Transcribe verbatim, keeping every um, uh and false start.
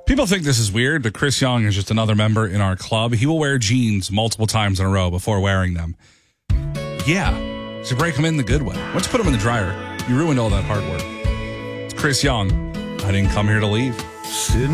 People think this is weird, but Chris Young is just another member in our club. He will wear jeans multiple times in a row before wearing them. Yeah, so break them in the good way. Once you put them in the dryer, you ruined all that hard work. It's Chris Young. I didn't come here to leave.